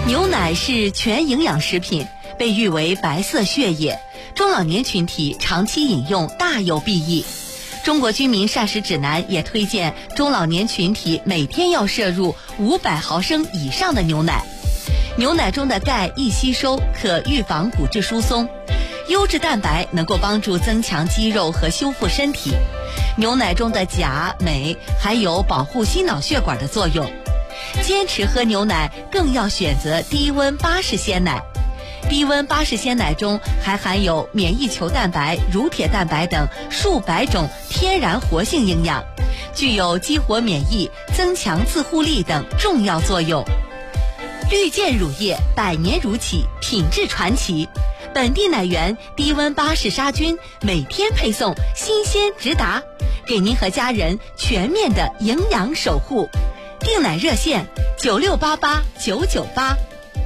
牛奶是全营养食品，被誉为白色血液，中老年群体长期饮用大有裨益。中国居民膳食指南也推荐中老年群体每天要摄入500毫升以上的牛奶。牛奶中的钙易吸收，可预防骨质疏松；优质蛋白能够帮助增强肌肉和修复身体。牛奶中的钾、镁还有保护心脑血管的作用。坚持喝牛奶更要选择低温巴氏鲜奶。低温巴氏鲜奶中还含有免疫球蛋白、乳铁蛋白等数百种天然活性营养，具有激活免疫、增强自护力等重要作用。绿箭乳业100年如起，品质传奇。本地奶源低温巴氏杀菌，每天配送，新鲜直达，给您和家人全面的营养守护。订奶热线96889988。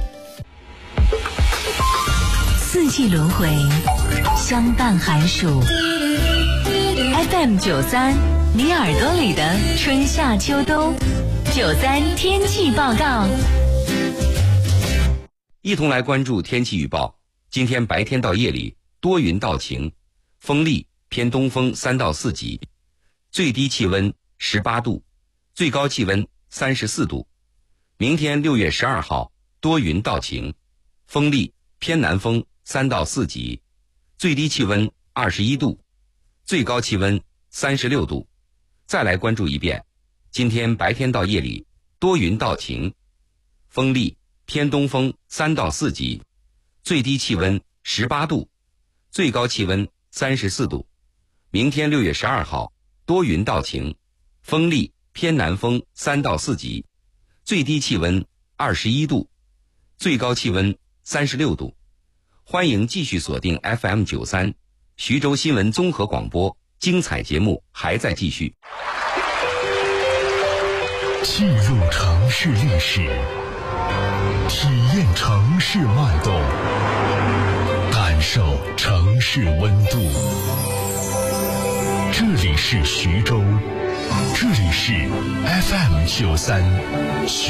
四季轮回，相伴寒暑。FM93，你耳朵里的春夏秋冬。93天气报告。 一同来关注天气预报。今天白天到夜里多云到晴，风力偏东风3到4级，最低气温18度，最高气温34度。明天6月12号多云到晴，风力偏南风3到4级，最低气温21度，最高气温36度。再来关注一遍，今天白天到夜里多云到晴，风力偏东风3到4级，最低气温18度，最高气温34度。明天6月12号多云到晴，风力偏南风3到4级，最低气温21度，最高气温36度。欢迎继续锁定 FM93 徐州新闻综合广播，精彩节目还在继续。 记录城市历史，体验城市脉动，感受城市温度。这里是徐州，这里是 FM93